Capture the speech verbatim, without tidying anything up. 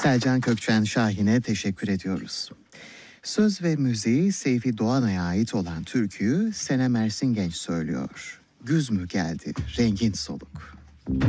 Selcan Kökçen Şahin'e teşekkür ediyoruz. Söz ve müziği Seyfi Doğan'a ait olan türküyü Senem Ersin Genç söylüyor. Güz mü geldi, rengin soluk.